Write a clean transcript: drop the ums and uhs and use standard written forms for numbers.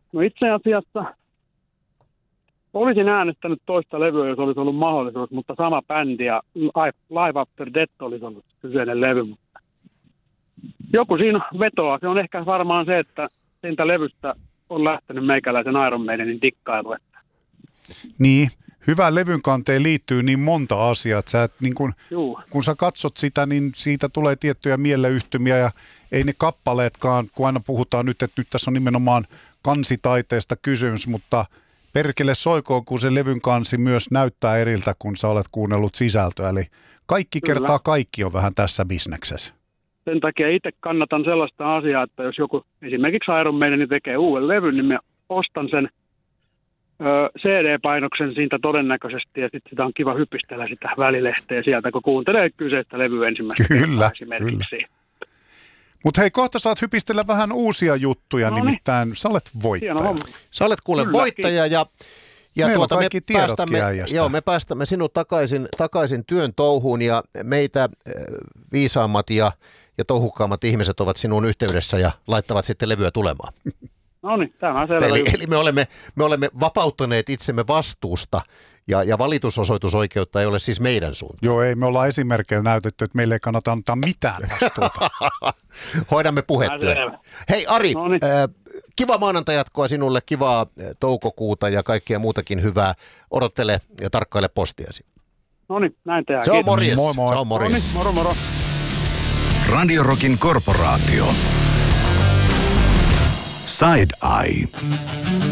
No itse asiassa olisin äänestänyt toista levyä, jos olisi ollut mahdollisuus, mutta sama bändi ja Live After Death olisi ollut kyseinen levy. Mutta joku siinä vetoaa. Se on ehkä varmaan se, että siitä levystä on lähtenyt meikäläisen Iron Maidenin dikkailu. Niin, hyvään levyn kanteen liittyy niin monta asiaa, että sä et, niin kun sä katsot sitä, niin siitä tulee tiettyjä mieleyhtymiä ja ei ne kappaleetkaan, kun aina puhutaan nyt, että nyt tässä on nimenomaan kansitaiteesta kysymys, mutta perkele soikoon, kun se levyn kansi myös näyttää eriltä, kun sä olet kuunnellut sisältöä. Eli kaikki kertaa kaikki on vähän tässä bisneksessä. Sen takia itse kannatan sellaista asiaa, että jos joku esimerkiksi Iron Maiden tekee uuden levyn, niin mä ostan sen CD-painoksen siitä todennäköisesti, ja sitten sitä on kiva hypistellä sitä välilehteä sieltä, kun kuuntelee kyseistä levyä ensimmäistä kertaa esimerkiksi. Kyllä. Mutta hei, kohta saat hypistellä vähän uusia juttuja, nimittäin sä olet voittaja. Sä olet kuule voittaja ja me päästämme sinut takaisin työn touhuun ja meitä viisaammat ja touhukkaammat ihmiset ovat sinun yhteydessä ja laittavat sitten levyä tulemaan. No niin, tämä on selvä. Eli me olemme vapauttaneet itsemme vastuusta ja valitusosoitusoikeutta ei ole siis meidän suuntaan. Joo, ei me ollaan esimerkkejä näytetty, että meille ei kannata antaa mitään vastuuta. Hoidamme puhetyön. Hei Ari, kiva maanantajatkoa sinulle, kivaa toukokuuta ja kaikkea muutakin hyvää. Odottele ja tarkkaile postiasi. No niin, näin tehdään. Se on morjes. Moi moi. Se on morjes. Moro moro. Radio Rockin korporaatio. Side Eye.